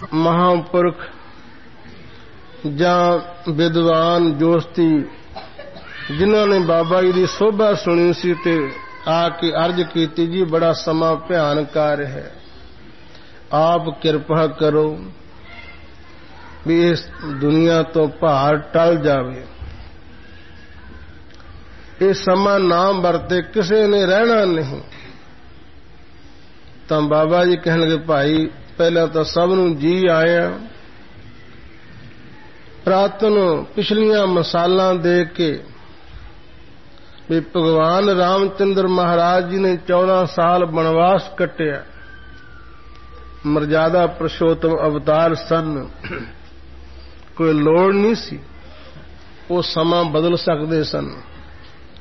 ਮਹਾਂਪੁਰਖ ਜਾਂ ਵਿਦਵਾਨ ਜੋਸ਼ਤੀ ਜਿਨ੍ਹਾਂ ਨੇ ਬਾਬਾ ਜੀ ਦੀ ਸੋਭਾ ਸੁਣੀ ਸੀ ਤੇ ਆ ਕੇ ਅਰਜ਼ ਕੀਤੀ, ਜੀ ਬੜਾ ਸਮਾਂ ਭਿਆਨ ਕਾਰਜ ਹੈ, ਆਪ ਕਿਰਪਾ ਕਰੋ ਵੀ ਇਸ ਦੁਨੀਆ ਤੋਂ ਭਾਰ ਟਲ ਜਾਵੇ, ਇਹ ਸਮਾਂ ਨਾ ਵਰਤੇ, ਕਿਸੇ ਨੇ ਰਹਿਣਾ ਨਹੀਂ। ਤਾਂ ਬਾਬਾ ਜੀ ਕਹਿਣਗੇ, ਭਾਈ ਪਹਿਲਾਂ ਤਾਂ ਸਭ ਨੂੰ ਜੀ ਆਇਆ। ਪ੍ਰਾਤਨ ਪਿਛਲੀਆਂ ਮਿਸਾਲਾਂ ਦੇ ਕੇ ਵੀ ਭਗਵਾਨ ਰਾਮਚੰਦਰ ਮਹਾਰਾਜ ਜੀ ਨੇ 14 ਸਾਲ ਬਨਵਾਸ ਕੱਟਿਆ, ਮਰਜ਼ਾਦਾ ਪੁਰਸ਼ੋਤਮ ਅਵਤਾਰ ਸਨ, ਕੋਈ ਲੋੜ ਨਹੀਂ ਸੀ, ਉਹ ਸਮਾਂ ਬਦਲ ਸਕਦੇ ਸਨ।